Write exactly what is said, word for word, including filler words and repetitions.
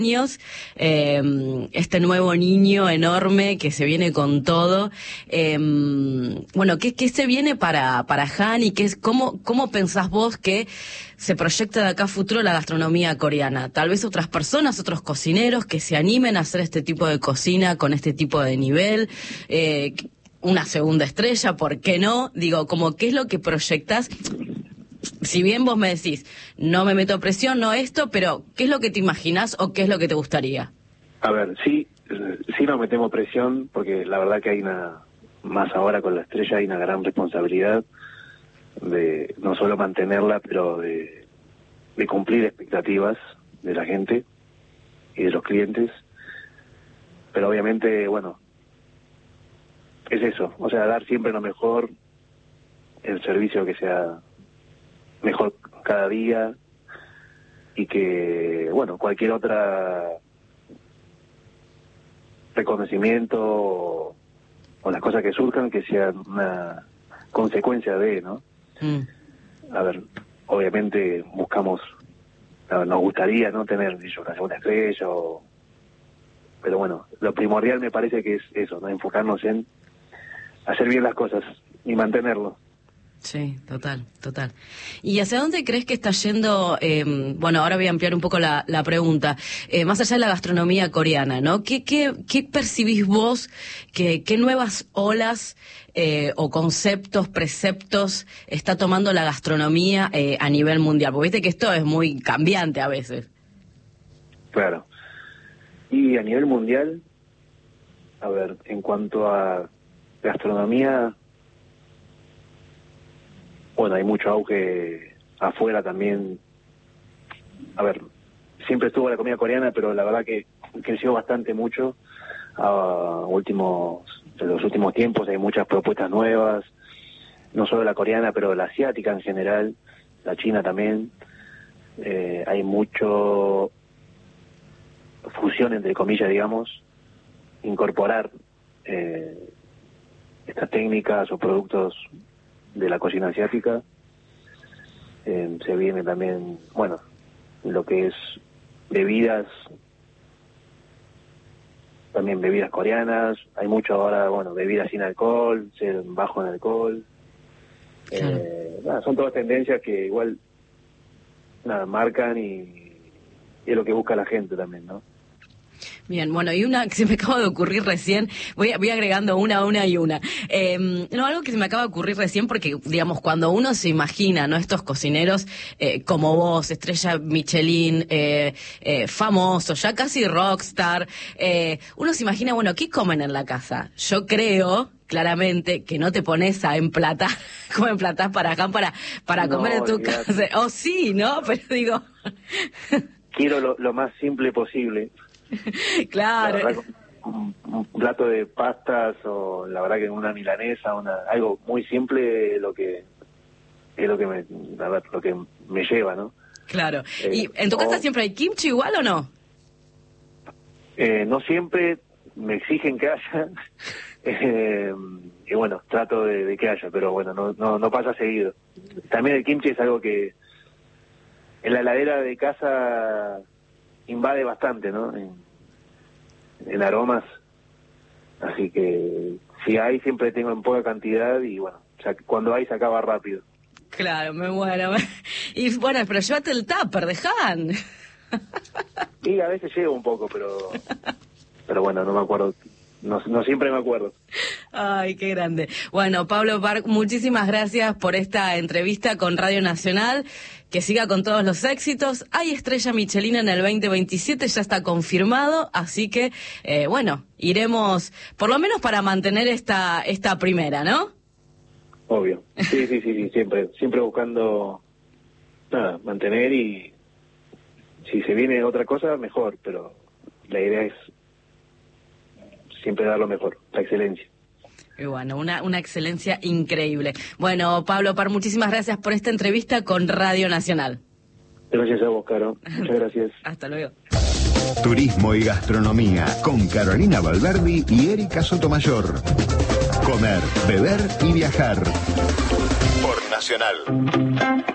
años, eh, este nuevo niño enorme que se viene con todo. Eh, bueno, ¿qué, qué se viene para, para Han y qué es, cómo, cómo pensás vos que se proyecta de acá a futuro la gastronomía coreana? Tal vez otras personas, otros cocineros que se animen a hacer este tipo de cocina con este tipo de nivel, eh, una segunda estrella, ¿por qué no? Digo, como qué es lo que proyectás. Si bien vos me decís, no me meto presión, no esto, pero ¿qué es lo que te imaginás o qué es lo que te gustaría? A ver, sí, sí nos metemos presión, porque la verdad que hay una, más ahora con la estrella hay una gran responsabilidad de no solo mantenerla, pero de, de cumplir expectativas de la gente y de los clientes. Pero obviamente, bueno, es eso, o sea, dar siempre lo mejor, el servicio que sea mejor cada día, y que, bueno, cualquier otra reconocimiento o, o las cosas que surjan que sean una consecuencia de, ¿no? Mm. A ver, obviamente buscamos, nos gustaría no tener una segunda estrella, o, pero bueno, lo primordial me parece que es eso, ¿no? Enfocarnos en hacer bien las cosas y mantenerlo. Sí, total, total. ¿Y hacia dónde crees que está yendo? Eh, bueno, ahora voy a ampliar un poco la, la pregunta. Eh, más allá de la gastronomía coreana, ¿no? ¿Qué, qué, qué percibís vos? Que, ¿Qué nuevas olas eh, o conceptos, preceptos está tomando la gastronomía eh, a nivel mundial? Porque viste que esto es muy cambiante a veces. Claro. Y a nivel mundial, a ver, en cuanto a gastronomía, bueno, hay mucho auge afuera también. A ver, siempre estuvo la comida coreana, pero la verdad que creció bastante mucho. Uh, últimos, en los últimos tiempos hay muchas propuestas nuevas, no solo la coreana, pero la asiática en general, la china también. Eh, hay mucho fusión, entre comillas, digamos, incorporar eh, estas técnicas o productos de la cocina asiática. Eh, se viene también, bueno, lo que es bebidas, también bebidas coreanas. Hay mucho ahora, bueno, bebidas sin alcohol, ser bajo en alcohol. Claro. Eh, nada, son todas tendencias que igual, nada, marcan y, y es lo que busca la gente también, ¿no? Bien, bueno, y una que se me acaba de ocurrir recién, voy, voy agregando una, una y una. Eh, no, algo que se me acaba de ocurrir recién porque, digamos, cuando uno se imagina, ¿no? Estos cocineros eh, como vos, estrella Michelin, eh, eh, famosos, ya casi rockstar, eh, uno se imagina, bueno, ¿qué comen en la casa? Yo creo, claramente, que no te pones a emplatar, como emplatás para acá, para, para no, comer en tu casa. O oh, sí, ¿no? Pero digo... Quiero lo, lo más simple posible. Claro. La verdad, un, un plato de pastas, o la verdad que una milanesa, una algo muy simple, lo que es lo que me, a ver, lo que me lleva, ¿no? Claro. Eh, ¿Y en tu casa o, siempre hay kimchi igual o no? Eh, no siempre, me exigen que haya. eh, y bueno, trato de, de que haya, pero bueno, no, no, no pasa seguido. También el kimchi es algo que en la heladera de casa invade bastante, ¿no? En, en aromas. Así que si hay, siempre tengo en poca cantidad y bueno, o sea, cuando hay se acaba rápido. Claro, me muero. Y bueno, pero llévate el tupper de Han. Y a veces llevo un poco, pero pero bueno, no me acuerdo. No, no siempre me acuerdo. Ay, qué grande. Bueno, Pablo Park, muchísimas gracias por esta entrevista con Radio Nacional. Que siga con todos los éxitos. Hay estrella Michelin en el veinte veintisiete, ya está confirmado. Así que, eh, bueno, iremos, por lo menos para mantener esta esta primera, ¿no? Obvio. Sí, sí, sí, sí, siempre, siempre buscando, nada, mantener, y si se viene otra cosa, mejor, pero la idea es siempre dar lo mejor, la excelencia. Y bueno, una, una excelencia increíble. Bueno, Pablo Park, muchísimas gracias por esta entrevista con Radio Nacional. Gracias a vos, Caro. Muchas gracias. Hasta luego. Turismo y gastronomía con Carolina Valverdi y Erika Sotomayor. Comer, beber y viajar. Por Nacional.